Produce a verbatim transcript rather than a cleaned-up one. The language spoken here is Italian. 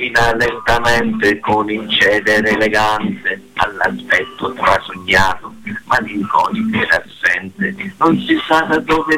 avvicina lentamente con incedere elegante all'aspetto trasognato, malinconico ed assente, non si sa da dove